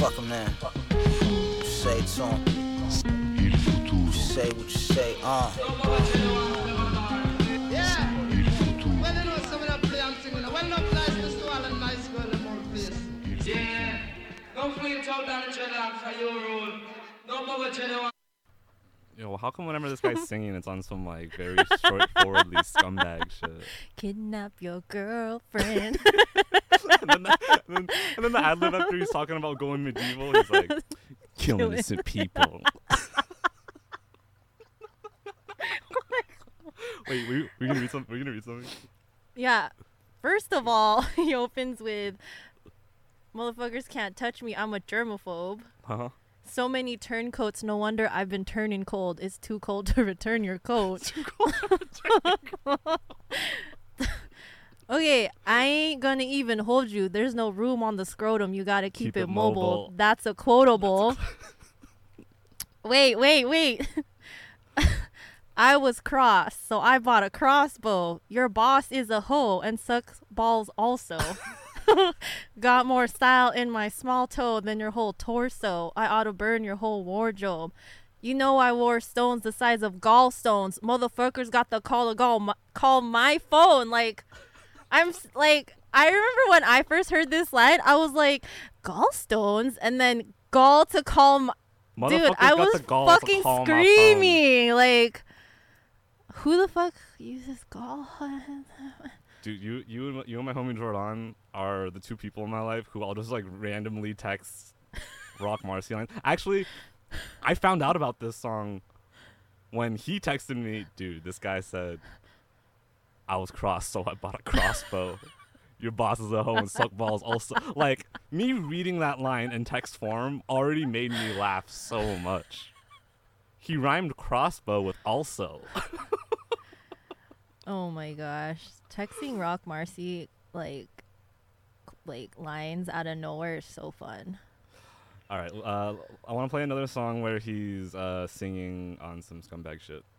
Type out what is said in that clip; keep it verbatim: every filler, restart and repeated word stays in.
Fuck him then. Say it to him. Say what you say, uh. Yeah. Well, you know, some of that play and singing. Well, no place to store and nice girl in more place. Yeah. Don't fleet out down each other for your rule. Don't move each other. Yo, how come whenever this guy's singing, it's on some like very straightforwardly scumbag shit? Kidnap your girlfriend. and, then the, and, then, and then the ad lib after he's talking about going medieval, he's like, kill innocent people. Wait, we we gonna read something? We gonna read something? Yeah. First of all, he opens with, "Motherfuckers can't touch me. I'm a germaphobe. Huh? So many turncoats. No wonder I've been turning cold. It's too cold to return your coat." Too cold to return your coat. Okay, I ain't gonna even hold you. There's no room on the scrotum. You gotta keep, Keep it, it mobile. mobile. That's a quotable. That's a wait, wait, wait. I was cross, so I bought a crossbow. Your boss is a hoe and sucks balls also. Got more style in my small toe than your whole torso. I ought to burn your whole wardrobe. You know I wore stones the size of gallstones. Motherfuckers got the call to call my, call my phone. Like, I'm s- like, I remember when I first heard this line, I was like, gallstones? And then gall to call my... Dude, I got was the gall to fucking call my phone. screaming. Like, who the fuck uses gall? Dude, you you and, you and my homie Jordan are the two people in my life who I'll just like randomly text Rock Marcy lines. Actually, I found out about this song when he texted me. Dude, this guy said, "I was crossed, so I bought a crossbow. Your boss is a hoe and suck balls also." Like, me reading that line in text form already made me laugh so much. He rhymed crossbow with also. Oh my gosh. Texting Rock Marcy, like, like lines out of nowhere is so fun. All right, uh, I want to play another song where he's uh, singing on some scumbag shit.